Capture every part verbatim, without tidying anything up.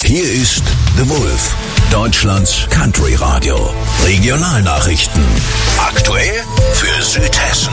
Hier ist The Wolf, Deutschlands Country Radio. Regionalnachrichten. Aktuell für Südhessen.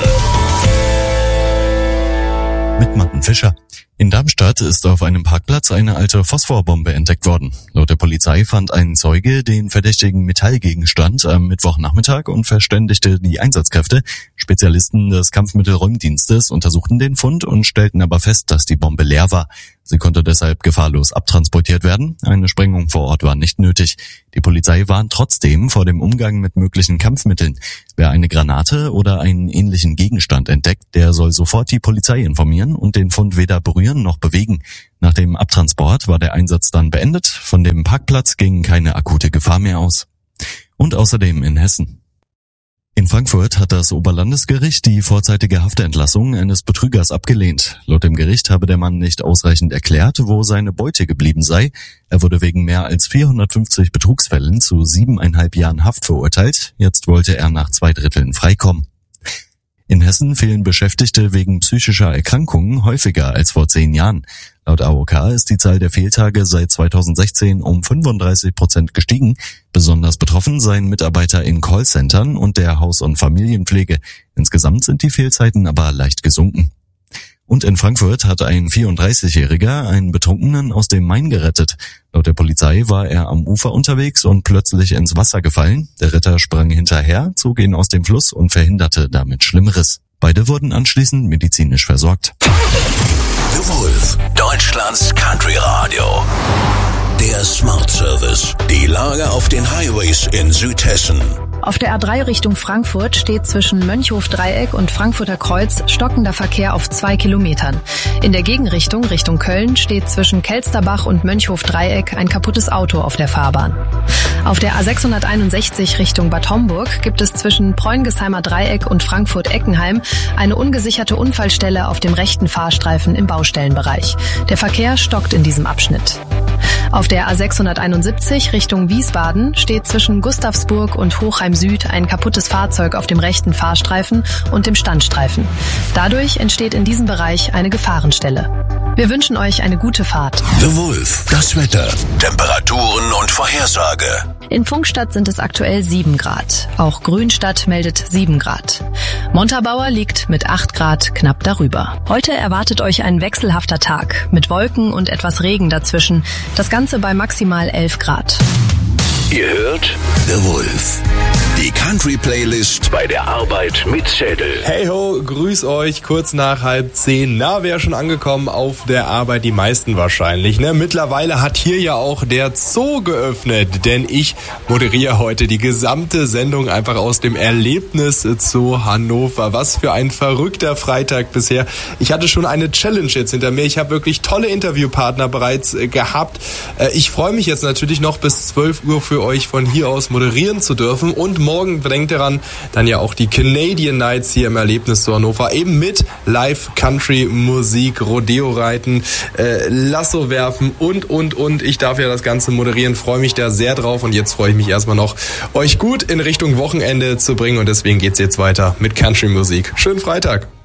Mit Martin Fischer. In Darmstadt ist auf einem Parkplatz eine alte Phosphorbombe entdeckt worden. Laut der Polizei fand ein Zeuge den verdächtigen Metallgegenstand am Mittwochnachmittag und verständigte die Einsatzkräfte. Spezialisten des Kampfmittelräumdienstes untersuchten den Fund und stellten aber fest, dass die Bombe leer war. Sie konnte deshalb gefahrlos abtransportiert werden. Eine Sprengung vor Ort war nicht nötig. Die Polizei warnt trotzdem vor dem Umgang mit möglichen Kampfmitteln. Wer eine Granate oder einen ähnlichen Gegenstand entdeckt, der soll sofort die Polizei informieren und den Fund weder berühren noch bewegen. Nach dem Abtransport war der Einsatz dann beendet. Von dem Parkplatz ging keine akute Gefahr mehr aus. Und außerdem in Hessen. In Frankfurt hat das Oberlandesgericht die vorzeitige Haftentlassung eines Betrügers abgelehnt. Laut dem Gericht habe der Mann nicht ausreichend erklärt, wo seine Beute geblieben sei. Er wurde wegen mehr als vierhundertfünfzig Betrugsfällen zu siebeneinhalb Jahren Haft verurteilt. Jetzt wollte er nach zwei Dritteln freikommen. In Hessen fehlen Beschäftigte wegen psychischer Erkrankungen häufiger als vor zehn Jahren. Laut A O K ist die Zahl der Fehltage seit zweitausendsechzehn um fünfunddreißig Prozent gestiegen. Besonders betroffen seien Mitarbeiter in Callcentern und der Haus- und Familienpflege. Insgesamt sind die Fehlzeiten aber leicht gesunken. Und in Frankfurt hat ein vierunddreißigjähriger einen Betrunkenen aus dem Main gerettet. Laut der Polizei war er am Ufer unterwegs und plötzlich ins Wasser gefallen. Der Retter sprang hinterher, zog ihn aus dem Fluss und verhinderte damit Schlimmeres. Beide wurden anschließend medizinisch versorgt. The Wolf, Deutschlands Country Radio. Der Smart Service. Die Lage auf den Highways in Südhessen. Auf der A drei Richtung Frankfurt steht zwischen Mönchhof-Dreieck und Frankfurter Kreuz stockender Verkehr auf zwei Kilometern. In der Gegenrichtung, Richtung Köln, steht zwischen Kelsterbach und Mönchhof-Dreieck ein kaputtes Auto auf der Fahrbahn. Auf der A sechshunderteinundsechzig Richtung Bad Homburg gibt es zwischen Preungesheimer Dreieck und Frankfurt-Eckenheim eine ungesicherte Unfallstelle auf dem rechten Fahrstreifen im Baustellenbereich. Der Verkehr stockt in diesem Abschnitt. Auf der A sechshunderteinundsiebzig Richtung Wiesbaden steht zwischen Gustavsburg und Hochheim Süd ein kaputtes Fahrzeug auf dem rechten Fahrstreifen und dem Standstreifen. Dadurch entsteht in diesem Bereich eine Gefahrenstelle. Wir wünschen euch eine gute Fahrt. The Wolf, das Wetter, Temperaturen und Vorhersage. In Funkstadt sind es aktuell sieben Grad. Auch Grünstadt meldet sieben Grad. Montabaur liegt mit acht Grad knapp darüber. Heute erwartet euch ein wechselhafter Tag mit Wolken und etwas Regen dazwischen. Das Ganze bei maximal elf Grad. Ihr hört The Wolf. Die Country-Playlist bei der Arbeit mit Zettel. Hey ho, grüß euch, kurz nach halb zehn. Na, wer schon angekommen auf der Arbeit? Die meisten wahrscheinlich, ne? Mittlerweile hat hier ja auch der Zoo geöffnet, denn ich moderiere heute die gesamte Sendung einfach aus dem Erlebnis Zoo Hannover. Was für ein verrückter Freitag bisher. Ich hatte schon eine Challenge jetzt hinter mir. Ich habe wirklich tolle Interviewpartner bereits äh, gehabt. Äh, ich freue mich jetzt natürlich noch bis zwölf Uhr für euch von hier aus moderieren zu dürfen und morgen denkt daran, dann ja auch die Canadian Nights hier im Erlebnis zu Hannover, eben mit Live-Country-Musik, Rodeo-Reiten, äh, Lasso werfen und, und, und. Ich darf ja das Ganze moderieren, freue mich da sehr drauf und jetzt freue ich mich erstmal noch, euch gut in Richtung Wochenende zu bringen und deswegen geht's jetzt weiter mit Country-Musik. Schönen Freitag!